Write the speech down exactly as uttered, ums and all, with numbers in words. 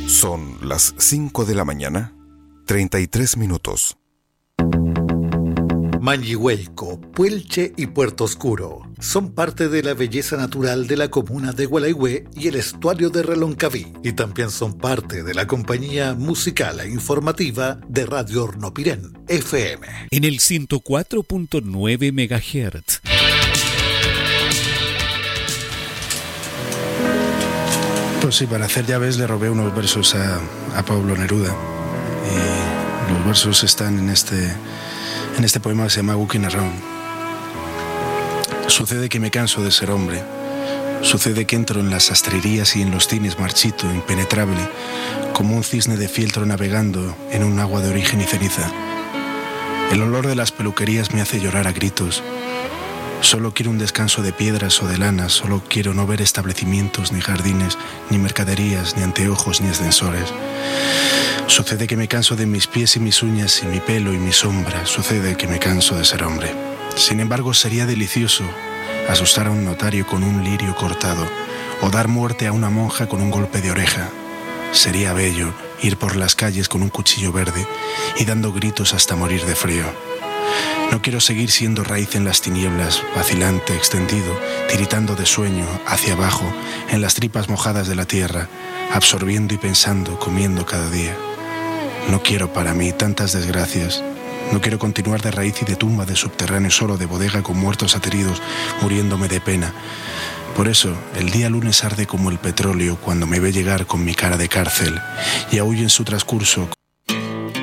Son las cinco de la mañana, treinta y tres minutos. Mañihuelco, Puelche y Puerto Oscuro son parte de la belleza natural de la comuna de Gualeguay y el estuario de Reloncaví, y también son parte de la compañía musical e informativa de Radio Hornopirén, F M. En el ciento cuatro punto nueve megahertz. Pues sí, para hacer llaves le robé unos versos a, a Pablo Neruda. Y los versos están en este... en este poema que se llama Guki Narrón. Sucede que me canso de ser hombre. Sucede que entro en las sastrerías y en los cines marchito, impenetrable, como un cisne de fieltro navegando en un agua de origen y ceniza. El olor de las peluquerías me hace llorar a gritos. Solo quiero un descanso de piedras o de lana, solo quiero no ver establecimientos, ni jardines, ni mercaderías, ni anteojos, ni ascensores. Sucede que me canso de mis pies y mis uñas y mi pelo y mi sombra. Sucede que me canso de ser hombre. Sin embargo, sería delicioso asustar a un notario con un lirio cortado o dar muerte a una monja con un golpe de oreja. Sería bello ir por las calles con un cuchillo verde y dando gritos hasta morir de frío. No quiero seguir siendo raíz en las tinieblas, vacilante, extendido, tiritando de sueño, hacia abajo, en las tripas mojadas de la tierra, absorbiendo y pensando, comiendo cada día. No quiero para mí tantas desgracias. No quiero continuar de raíz y de tumba, de subterráneo, solo de bodega con muertos ateridos, muriéndome de pena. Por eso, el día lunes arde como el petróleo cuando me ve llegar con mi cara de cárcel y aúlla en su transcurso